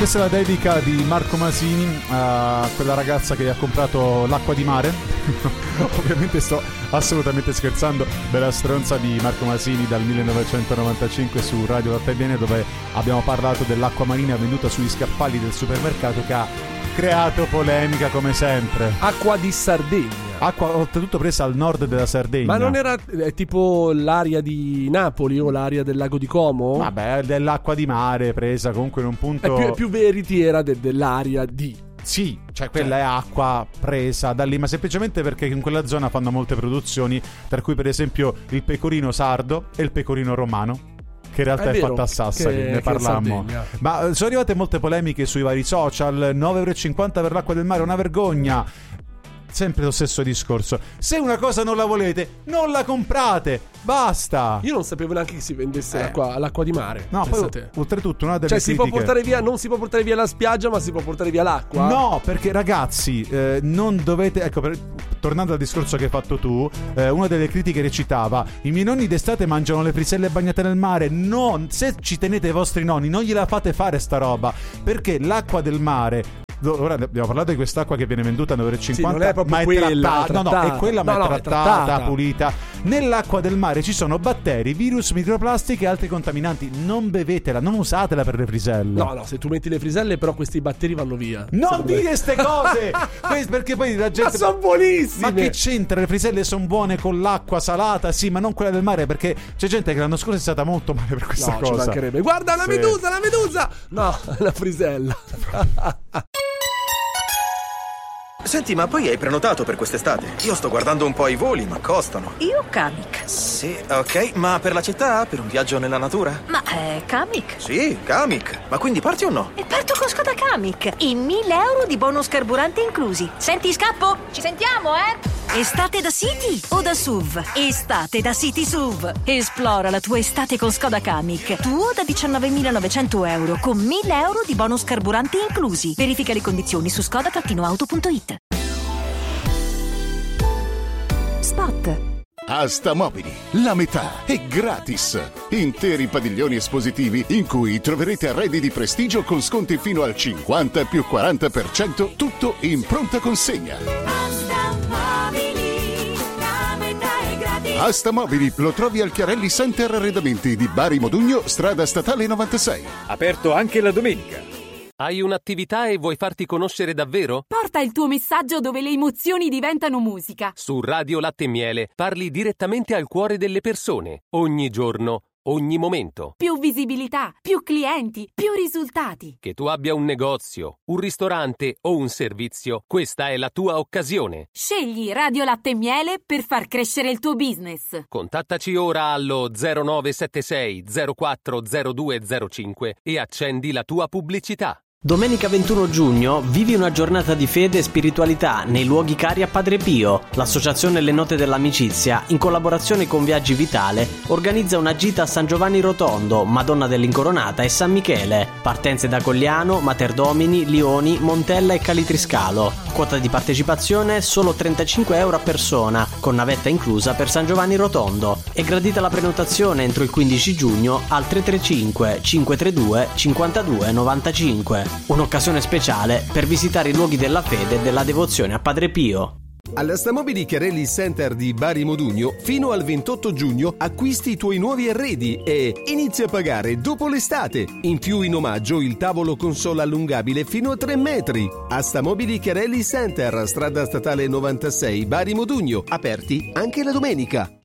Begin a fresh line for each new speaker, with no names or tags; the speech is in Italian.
Questa è la dedica di Marco Masini a quella ragazza che gli ha comprato l'acqua di mare. Ovviamente sto assolutamente scherzando. Bella stronza di Marco Masini dal 1995 su Radio Latte e Bene, dove abbiamo parlato dell'acqua marina venduta sugli scaffali del supermercato, che ha creato polemica come sempre.
Acqua di Sardegna.
Acqua oltretutto presa al nord della Sardegna.
Ma non era tipo l'area di Napoli o l'area del lago di Como?
Vabbè, dell'acqua di mare presa comunque in un punto...
più veritiera dell'area di...
Sì, cioè quella è acqua presa da lì, ma semplicemente perché in quella zona fanno molte produzioni, per cui per esempio il pecorino sardo e il pecorino romano, che in realtà è fatta a Sassari, ne parlammo. Ma sono arrivate molte polemiche sui vari social. 9,50 € per l'acqua del mare, una vergogna. Sempre lo stesso discorso. Se una cosa non la volete, non la comprate. Basta.
Io non sapevo neanche che si vendesse l'acqua di mare.
No, poi oltretutto una delle
cioè
critiche...
si può portare via, non si può portare via la spiaggia, ma si può portare via l'acqua?
No, perché ragazzi, non dovete... Ecco, tornando al discorso che hai fatto tu, una delle critiche recitava: i miei nonni d'estate mangiano le friselle bagnate nel mare. No, se ci tenete i vostri nonni, non gliela fate fare sta roba, perché l'acqua del mare... Ora abbiamo parlato di quest'acqua che viene venduta a 9,50 €,
sì, non è proprio
ma è
quella,
trattata. No, è quella, ma è trattata, pulita. Nell'acqua del mare ci sono batteri, virus, microplastiche e altri contaminanti. Non bevetela, non usatela per le friselle.
No, se tu metti le friselle, però questi batteri vanno via.
Non dire queste cose! Perché poi la gente...
Ma sono buonissime!
Ma che c'entra? Le friselle sono buone con l'acqua salata, sì, ma non quella del mare, perché c'è gente che l'anno scorso è stata molto male per questa cosa.
Ci mancherebbe. Guarda la medusa, la medusa! No, la frisella.
Senti, ma poi hai prenotato per quest'estate? Io sto guardando un po' i voli, ma costano.
Io Kamiq.
Sì, ok, ma per la città? Per un viaggio nella natura?
Ma Kamiq?
Sì, Kamiq. Ma quindi parti o no?
E parto con Skoda Kamiq. E 1.000 € di bonus carburante inclusi. Senti, scappo? Ci sentiamo, Estate da City o da SUV? Estate da City SUV. Esplora la tua estate con Skoda Kamiq. Tuo da 19.900 € con 1.000 € di bonus carburante inclusi. Verifica le condizioni su skoda-auto.it. Spot.
Asta Mobili, la metà è gratis. Interi padiglioni espositivi in cui troverete arredi di prestigio con sconti fino al 50 più 40%, tutto in pronta consegna.
Asta Mobili, la metà è gratis.
Asta Mobili lo trovi al Chiarelli Center Arredamenti di Bari Modugno, strada statale 96.
Aperto anche la domenica. Hai un'attività e vuoi farti conoscere davvero?
Porta il tuo messaggio dove le emozioni diventano musica.
Su Radio Latte e Miele parli direttamente al cuore delle persone, ogni giorno, ogni momento.
Più visibilità, più clienti, più risultati.
Che tu abbia un negozio, un ristorante o un servizio, questa è la tua occasione.
Scegli Radio Latte e Miele per far crescere il tuo business.
Contattaci ora allo 0976 040205 e accendi la tua pubblicità.
Domenica 21 giugno vivi una giornata di fede e spiritualità nei luoghi cari a Padre Pio. L'associazione Le Note dell'Amicizia, in collaborazione con Viaggi Vitale, organizza una gita a San Giovanni Rotondo, Madonna dell'Incoronata e San Michele. Partenze da Cogliano, Materdomini, Lioni, Montella e Calitriscalo. Quota di partecipazione solo 35 € a persona, con navetta inclusa per San Giovanni Rotondo. È gradita la prenotazione entro il 15 giugno al 335 532 52 95. Un'occasione speciale per visitare i luoghi della fede e della devozione a Padre Pio.
All'Asta Mobili Chiarelli Center di Bari Modugno, fino al 28 giugno acquisti i tuoi nuovi arredi e inizia a pagare dopo l'estate. In più, in omaggio, il tavolo console allungabile fino a 3 metri. Asta Mobili Chiarelli Center, strada statale 96, Bari Modugno, aperti anche la domenica.